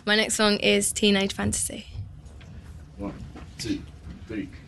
My next song is Teenage Fantasy. 1, 2, 3.